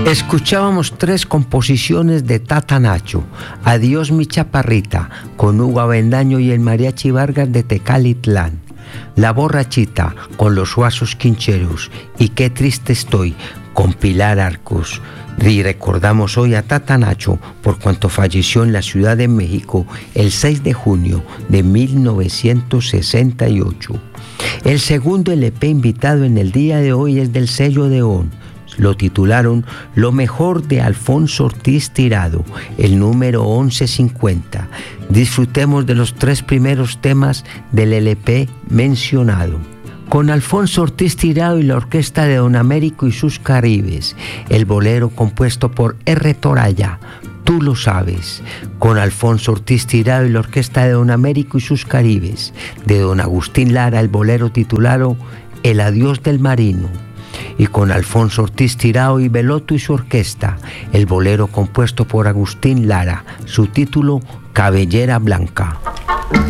Escuchábamos tres composiciones de Tata Nacho: Adiós mi chaparrita, con Hugo Avendaño y el Mariachi Vargas de Tecalitlán; La borrachita, con los Suazos Quincheros; y Qué triste estoy, con Pilar Arcos. Y recordamos hoy a Tata Nacho por cuanto falleció en la Ciudad de México el 6 de junio de 1968. El segundo LP invitado en el día de hoy es del sello Deón. Lo titularon Lo mejor de Alfonso Ortiz Tirado, el número 1150. Disfrutemos de los tres primeros temas del LP mencionado. Con Alfonso Ortiz Tirado y la orquesta de Don Américo y sus Caribes, el bolero compuesto por R. Toraya, Tú lo sabes. Con Alfonso Ortiz Tirado y la orquesta de Don Américo y sus Caribes, de Don Agustín Lara, el bolero titulado El adiós del marino. Y con Alfonso Ortiz Tirado y Beloto y su orquesta, el bolero compuesto por Agustín Lara, su título Cabellera Blanca.